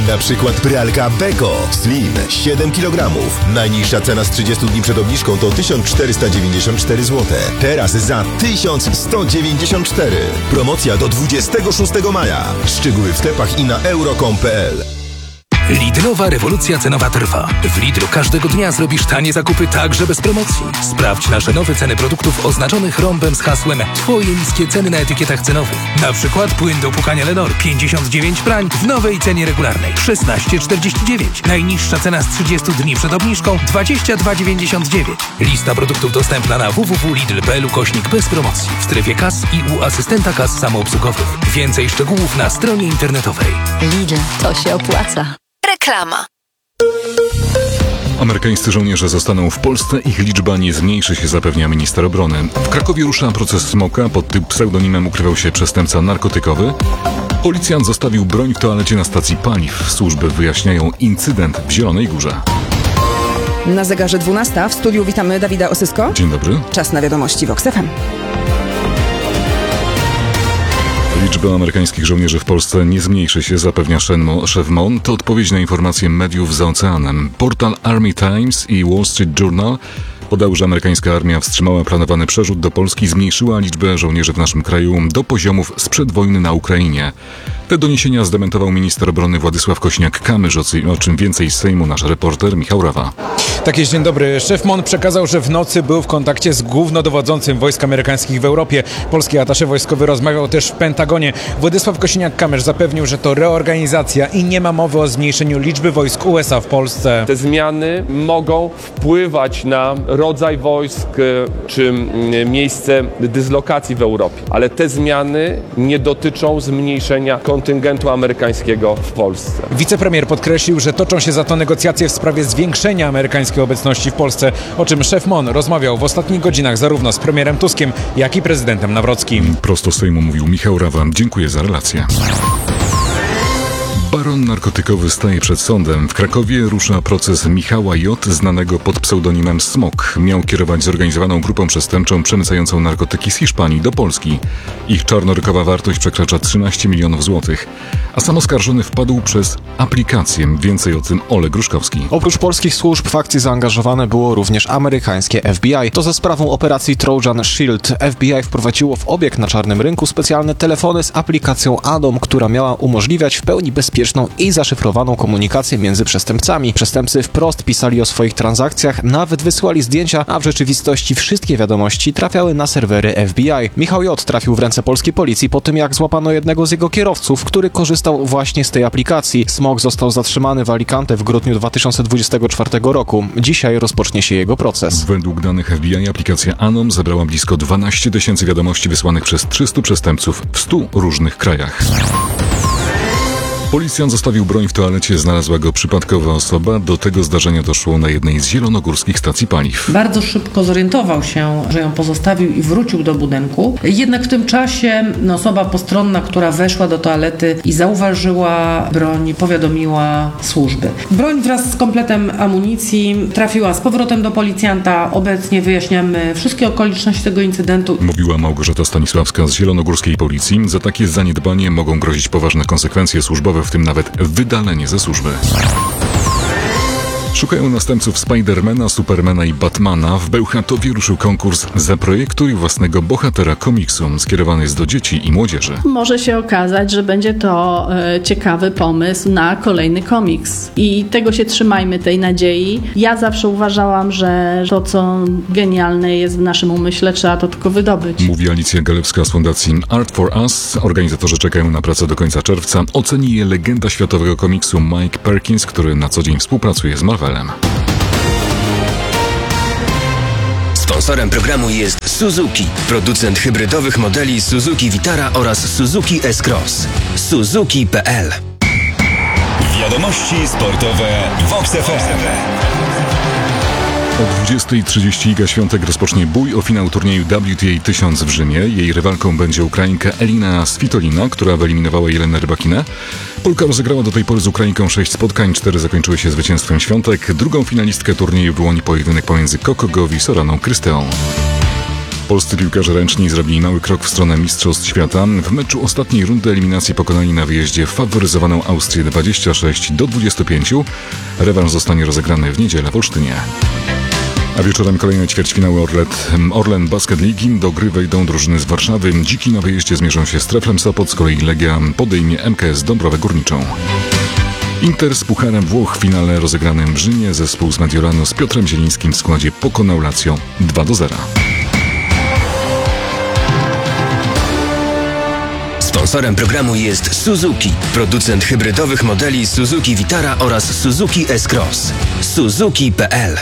Na przykład pralka Beko Slim 7 kg. Najniższa cena z 30 dni przed obniżką to 1494 zł. Teraz za 1194. Promocja do 26 maja. Szczegóły w sklepach i na euro.com.pl. Lidlowa rewolucja cenowa trwa. W Lidlu każdego dnia zrobisz tanie zakupy także bez promocji. Sprawdź nasze nowe ceny produktów oznaczonych rąbem z hasłem Twoje niskie ceny na etykietach cenowych. Na przykład płyn do płukania Lenor 59 prań w nowej cenie regularnej 16,49. Najniższa cena z 30 dni przed obniżką 22,99. Lista produktów dostępna na www.lidl.pl/. bez promocji w strefie kas i u asystenta kas samoobsługowych. Więcej szczegółów na stronie internetowej. Lidl, to się opłaca. Reklama. Amerykańscy żołnierze zostaną w Polsce, ich liczba nie zmniejszy się, zapewnia minister obrony. W Krakowie rusza proces Smoka, pod tym pseudonimem ukrywał się przestępca narkotykowy. Policjant zostawił broń w toalecie na stacji paliw. Służby wyjaśniają incydent w Zielonej Górze. Na zegarze 12 w studiu witamy Dawida Osysko. Dzień dobry. Czas na wiadomości w Vox FM. Liczba amerykańskich żołnierzy w Polsce nie zmniejszy się, zapewnia szef MON. To odpowiedź na informacje mediów za oceanem. Portal Army Times i Wall Street Journal podał, że amerykańska armia wstrzymała planowany przerzut do Polski, zmniejszyła liczbę żołnierzy w naszym kraju do poziomów sprzed wojny na Ukrainie. Te doniesienia zdementował minister obrony Władysław Kosiniak-Kamysz, o czym więcej z Sejmu nasz reporter Michał Rawa. Tak jest, dzień dobry. Szef MON przekazał, że w nocy był w kontakcie z głównodowodzącym wojsk amerykańskich w Europie. Polski atasze wojskowy rozmawiał też w Pentagonie. Władysław Kosiniak-Kamysz zapewnił, że to reorganizacja i nie ma mowy o zmniejszeniu liczby wojsk USA w Polsce. Te zmiany mogą wpływać na rodzaj wojsk czy miejsce dyslokacji w Europie, ale te zmiany nie dotyczą zmniejszenia kontyngentu amerykańskiego w Polsce. Wicepremier podkreślił, że toczą się za to negocjacje w sprawie zwiększenia amerykańskiej obecności w Polsce, o czym szef MON rozmawiał w ostatnich godzinach zarówno z premierem Tuskiem, jak i prezydentem Nawrockim. Prosto z Sejmu mówił Michał Rawa. Dziękuję za relację. Baron narkotykowy staje przed sądem. W Krakowie rusza proces Michała J., znanego pod pseudonimem Smok. Miał kierować zorganizowaną grupą przestępczą przemycającą narkotyki z Hiszpanii do Polski. Ich czarnorynkowa wartość przekracza 13 milionów złotych. A sam oskarżony wpadł przez aplikację. Więcej o tym Oleg Gruszkowski. Oprócz polskich służb w akcji zaangażowane było również amerykańskie FBI. To za sprawą operacji Trojan Shield FBI wprowadziło w obieg na czarnym rynku specjalne telefony z aplikacją Anom, która miała umożliwiać w pełni bezpieczną i zaszyfrowaną komunikację między przestępcami. Przestępcy wprost pisali o swoich transakcjach, nawet wysyłali zdjęcia, a w rzeczywistości wszystkie wiadomości trafiały na serwery FBI. Michał J. trafił w ręce polskiej policji po tym, jak złapano jednego z jego kierowców, który korzystał właśnie z tej aplikacji. Smok został zatrzymany w Alicante w grudniu 2024 roku. Dzisiaj rozpocznie się jego proces. Według danych FBI aplikacja Anom zebrała blisko 12 tysięcy wiadomości wysłanych przez 300 przestępców w 100 różnych krajach. Policjant zostawił broń w toalecie, znalazła go przypadkowa osoba. Do tego zdarzenia doszło na jednej z zielonogórskich stacji paliw. Bardzo szybko zorientował się, że ją pozostawił i wrócił do budynku. Jednak w tym czasie osoba postronna, która weszła do toalety i zauważyła broń, powiadomiła służby. Broń wraz z kompletem amunicji trafiła z powrotem do policjanta. Obecnie wyjaśniamy wszystkie okoliczności tego incydentu. Mówiła Małgorzata Stanisławska z zielonogórskiej policji. Za takie zaniedbanie mogą grozić poważne konsekwencje służbowe, w tym nawet wydalenie ze służby. Szukają następców Spidermana, Supermana i Batmana. W Bełchatowie ruszył konkurs Zaprojektuj własnego bohatera komiksu. Skierowany jest do dzieci i młodzieży. Może się okazać, że będzie to ciekawy pomysł na kolejny komiks. I tego się trzymajmy, tej nadziei. Ja zawsze uważałam, że to, co genialne jest w naszym umyśle, trzeba to tylko wydobyć. Mówi Alicja Galewska z fundacji Art for Us. Organizatorzy czekają na pracę do końca czerwca. Oceni je legenda światowego komiksu Mike Perkins, który na co dzień współpracuje z Marvelem. Sponsorem programu jest Suzuki, producent hybrydowych modeli Suzuki Vitara oraz Suzuki S-Cross. Suzuki.pl. Wiadomości sportowe w Vox FM. O 20:30 Iga Świątek rozpocznie bój o finał turnieju WTA 1000 w Rzymie. Jej rywalką będzie Ukrainka Elina Svitolina, która wyeliminowała Jelenę Rybakinę. Polka rozegrała do tej pory z Ukrainką 6 spotkań, 4 zakończyły się zwycięstwem Świątek. Drugą finalistkę turnieju wyłoni pojedynek pomiędzy Coco Gauff i Soraną Krysteą. Polscy piłkarze ręczni zrobili mały krok w stronę Mistrzostw Świata. W meczu ostatniej rundy eliminacji pokonali na wyjeździe faworyzowaną Austrię 26-25. Rewanż zostanie rozegrany w niedzielę w Olsztynie. A wieczorem kolejne ćwierćfinały Orlen Basket League. Do gry wejdą drużyny z Warszawy. Dziki na wyjeździe zmierzą się z Treflem Sopot, z kolei Legia podejmie MKS Dąbrowę Górniczą. Inter z Pucharem Włoch w finale rozegranym w Rzymie zespół z Mediolanu z Piotrem Zielińskim w składzie pokonał Lazio 2-0. Sponsorem programu jest Suzuki, producent hybrydowych modeli Suzuki Vitara oraz Suzuki S-Cross. Suzuki.pl.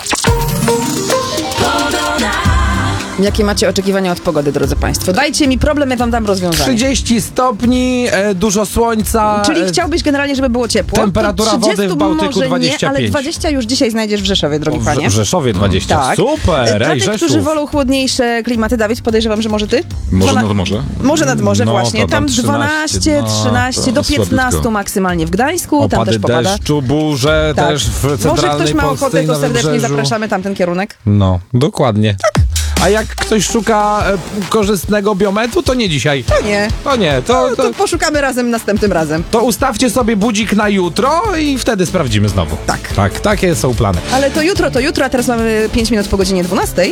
Jakie macie oczekiwania od pogody, drodzy Państwo? Dajcie mi problem, ja Wam dam rozwiązanie. 30 stopni, dużo słońca. Czyli chciałbyś generalnie, żeby było ciepło? Temperatura To 30 wody w Bałtyku może 25. Nie, ale 20 już dzisiaj znajdziesz w Rzeszowie, drogi panie. W Rzeszowie 20. Tak. Super, Dla tych, Rzeszów. którzy wolą chłodniejsze klimaty, Dawid, podejrzewam, że może ty? Może nad morze? Może nad morze, No, właśnie. to tam Tam 12, 13, do 15 słabiutko. maksymalnie w Gdańsku. Tam Opady też popada. deszczu, burze Tak. też w Może centralnej ktoś ma Polsce ochotę, i to na serdecznie wybrzeżu. zapraszamy tamten kierunek. No, dokładnie. A jak ktoś szuka korzystnego biometru, to nie dzisiaj. To nie. To To poszukamy razem następnym razem. To ustawcie sobie budzik na jutro i wtedy sprawdzimy znowu. Tak, takie są plany. Ale to jutro, a teraz mamy 5 minut po godzinie 12.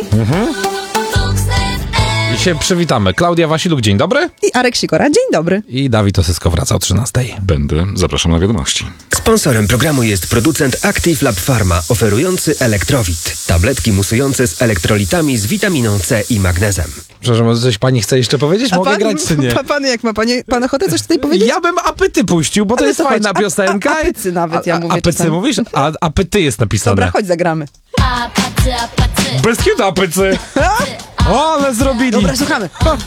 I się przywitamy. Klaudia Wasiluk, dzień dobry. I Arek Sikora, dzień dobry. I Dawid Osysko wraca o 13. Będę. Zapraszam na wiadomości. Sponsorem programu jest producent Active Lab Pharma, oferujący Elektrowit. Tabletki musujące z elektrolitami z witaminą C i magnezem. Przepraszam, może coś pani chce jeszcze powiedzieć? Mogę grać czy nie? Pan jak ma? Pan ochotę coś tutaj powiedzieć? Ja bym apety puścił, bo to Ale jest to chodź, fajna piosenka. Apycy nawet, ja mówię. Apycy czasami. mówisz? A apety jest napisane. Dobra, chodź, zagramy. Bez kitu apycy. O, ale zrobili. Dobra, słuchamy.